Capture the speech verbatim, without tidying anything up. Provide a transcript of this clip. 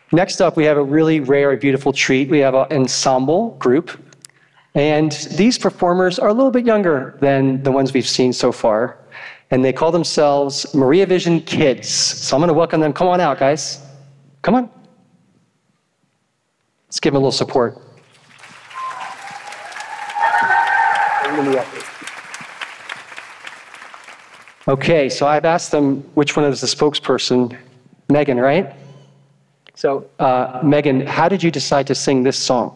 Next up, we have a really rare, beautiful treat. We have an ensemble group. And these performers are a little bit younger than the ones we've seen so far. And they call themselves Maria Vision Kids. So I'm going to welcome them. Come on out, guys. Come on. Let's give them a little support. Okay, so I've asked them which one is the spokesperson. Megan, right? So, uh, Megan, how did you decide to sing this song?